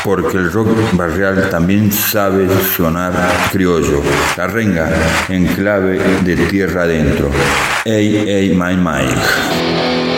porque el rock barrial también sabe sonar criollo. La renga en clave de tierra adentro. Ey, ey, Mike Mike.